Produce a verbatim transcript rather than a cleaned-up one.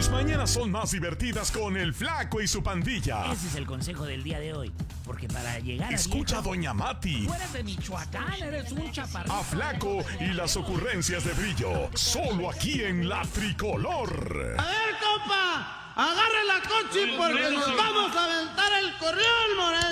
Tus mañanas son más divertidas con el Flaco y su pandilla. Ese es el consejo del día de hoy. Porque para llegar a Escucha a viejo, Doña Mati, tú eres de Michoacán, eres un chaparrito. a Flaco y las ocurrencias de Brillo. Solo aquí en La Tricolor. A ver, compa, agarre la coche porque nos vamos a aventar el corrión, Moreno.